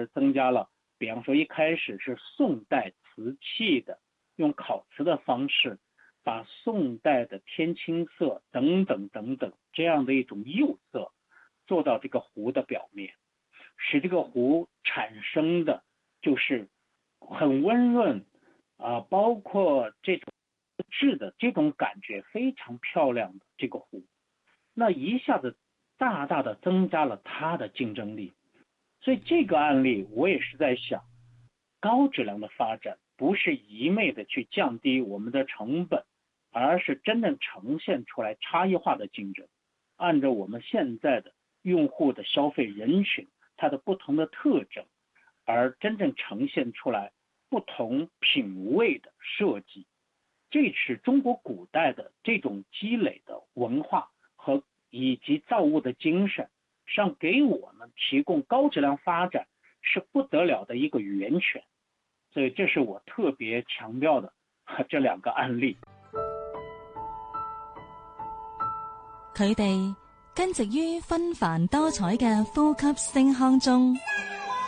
是增加了，比方说一开始是宋代瓷器的，用烤瓷的方式把宋代的天青色等等等等这样的一种釉色做到这个壶的表面，使这个壶产生的就是很温润包括这种质的这种感觉非常漂亮的这个壶，那一下子大大的增加了它的竞争力。所以这个案例我也是在想，高质量的发展不是一昧的去降低我们的成本，而是真正呈现出来差异化的竞争，按照我们现在的用户的消费人群它的不同的特征，而真正呈现出来不同品位的设计。这是中国古代的这种积累的文化和以及造物的精神上，给我们提供高质量发展是不得了的一个源泉。所以这是我特別強調的這兩個案例。 佢哋根植於紛繁多彩嘅呼吸聲腔中，